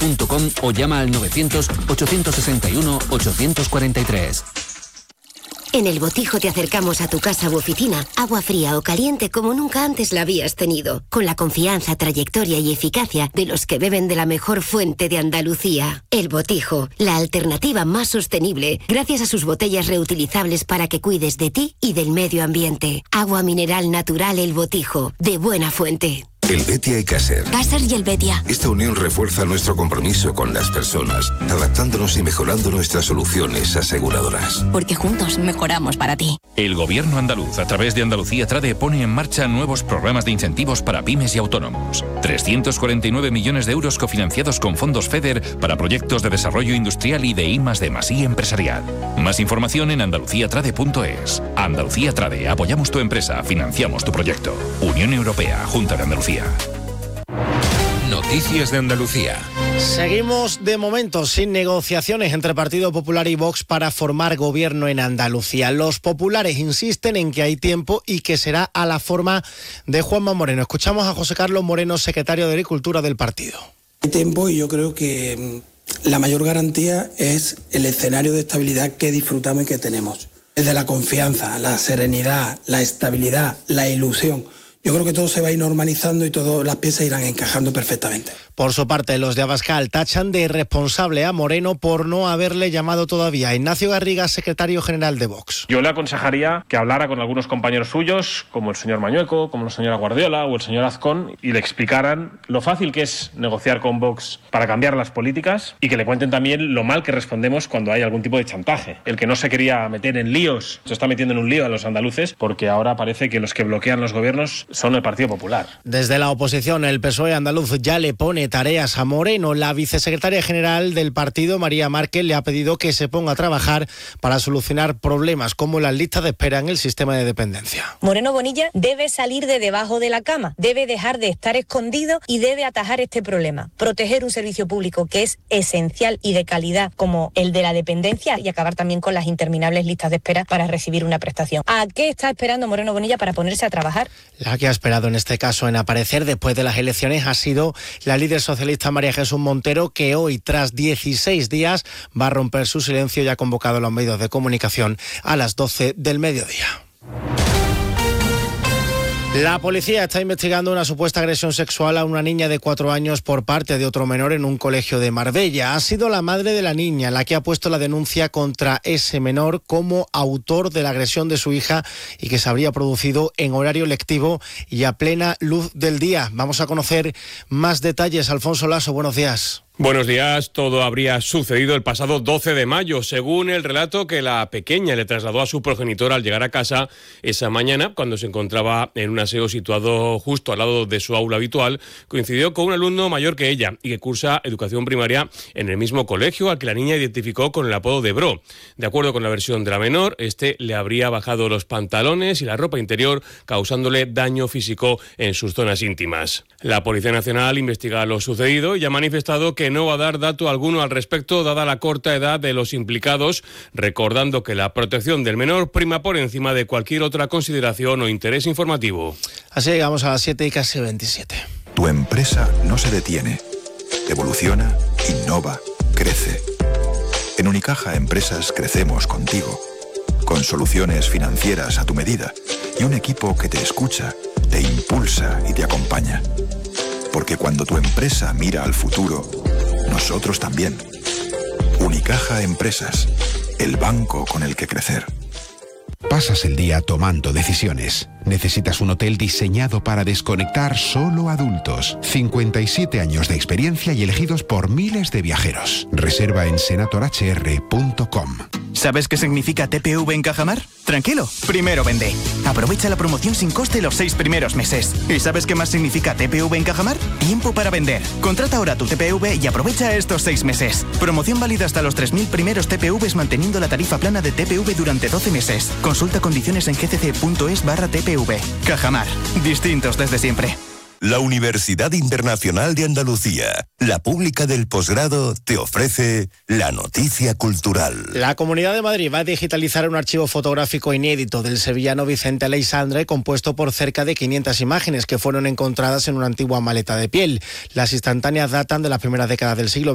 aguafría.com o llama al 900-861-843. En El Botijo te acercamos a tu casa u oficina agua fría o caliente como nunca antes la habías tenido, con la confianza, trayectoria y eficacia de los que beben de la mejor fuente de Andalucía. El Botijo, la alternativa más sostenible, gracias a sus botellas reutilizables para que cuides de ti y del medio ambiente. Agua mineral natural El Botijo, de buena fuente. El Betia y Caser. Caser y el Betia. Esta unión refuerza nuestro compromiso con las personas, adaptándonos y mejorando nuestras soluciones aseguradoras. Porque juntos mejoramos para ti. El Gobierno andaluz, a través de Andalucía Trade, pone en marcha nuevos programas de incentivos para pymes y autónomos. 349 millones de euros cofinanciados con fondos FEDER para proyectos de desarrollo industrial y de I+D+I empresarial. Más información en andaluciatrade.es. Andalucía Trade, apoyamos tu empresa, financiamos tu proyecto. Unión Europea, Junta de Andalucía. Noticias de Andalucía. Seguimos de momento sin negociaciones entre Partido Popular y Vox para formar gobierno en Andalucía. Los populares insisten en que hay tiempo y que será a la forma de Juanma Moreno. Escuchamos a José Carlos Moreno, secretario de Agricultura del partido. Hay tiempo y yo creo que la mayor garantía es el escenario de estabilidad que disfrutamos y que tenemos. Desde la confianza, la serenidad, la estabilidad, la ilusión. Yo creo que todo se va a ir normalizando y todas las piezas irán encajando perfectamente. Por su parte, los de Abascal tachan de irresponsable a Moreno por no haberle llamado todavía. Ignacio Garriga, secretario general de Vox. Yo le aconsejaría que hablara con algunos compañeros suyos, como el señor Mañueco, como la señora Guardiola o el señor Azcón, y le explicaran lo fácil que es negociar con Vox para cambiar las políticas y que le cuenten también lo mal que respondemos cuando hay algún tipo de chantaje. El que no se quería meter en líos, se está metiendo en un lío a los andaluces porque ahora parece que los que bloquean los gobiernos son el Partido Popular. Desde la oposición, el PSOE andaluz ya le pone tareas a Moreno. La vicesecretaria general del partido, María Márquez, le ha pedido que se ponga a trabajar para solucionar problemas como las listas de espera en el sistema de dependencia. Moreno Bonilla debe salir de debajo de la cama, debe dejar de estar escondido y debe atajar este problema. Proteger un servicio público que es esencial y de calidad como el de la dependencia y acabar también con las interminables listas de espera para recibir una prestación. ¿A qué está esperando Moreno Bonilla para ponerse a trabajar? La que ha esperado en este caso en aparecer después de las elecciones ha sido la líder socialista María Jesús Montero, que hoy, tras 16 días, va a romper su silencio y ha convocado a los medios de comunicación a las 12 del mediodía. La policía está investigando una supuesta agresión sexual a una niña de 4 años por parte de otro menor en un colegio de Marbella. Ha sido la madre de la niña la que ha puesto la denuncia contra ese menor como autor de la agresión de su hija y que se habría producido en horario lectivo y a plena luz del día. Vamos a conocer más detalles. Alfonso Lasso, buenos días. Buenos días. Todo habría sucedido el pasado 12 de mayo, según el relato que la pequeña le trasladó a su progenitor al llegar a casa esa mañana, cuando se encontraba en un aseo situado justo al lado de su aula habitual. Coincidió con un alumno mayor que ella y que cursa educación primaria en el mismo colegio, al que la niña identificó con el apodo de Bro. De acuerdo con la versión de la menor, este le habría bajado los pantalones y la ropa interior, causándole daño físico en sus zonas íntimas. La Policía Nacional investiga lo sucedido y ha manifestado que no va a dar dato alguno al respecto, dada la corta edad de los implicados, recordando que la protección del menor prima por encima de cualquier otra consideración o interés informativo. Así llegamos a las 7 y casi 27. Tu empresa no se detiene. Evoluciona, innova, crece. En Unicaja Empresas crecemos contigo, con soluciones financieras a tu medida y un equipo que te escucha, te impulsa y te acompaña. Porque cuando tu empresa mira al futuro, nosotros también. Unicaja Empresas, el banco con el que crecer. Pasas el día tomando decisiones. Necesitas un hotel diseñado para desconectar solo adultos. 57 años de experiencia y elegidos por miles de viajeros. Reserva en senatorhr.com. ¿Sabes qué significa TPV en Cajamar? Tranquilo, primero vende. Aprovecha la promoción sin coste los 6 primeros meses. ¿Y sabes qué más significa TPV en Cajamar? Tiempo para vender. Contrata ahora tu TPV y aprovecha estos 6 meses. Promoción válida hasta los 3.000 primeros TPVs manteniendo la tarifa plana de TPV durante 12 meses. Consulta condiciones en gcc.es/TPV. Cajamar, distintos desde siempre. La Universidad Internacional de Andalucía, la pública del posgrado, te ofrece la noticia cultural. La Comunidad de Madrid va a digitalizar un archivo fotográfico inédito del sevillano Vicente Aleixandre, compuesto por cerca de 500 imágenes que fueron encontradas en una antigua maleta de piel. Las instantáneas datan de las primeras décadas del siglo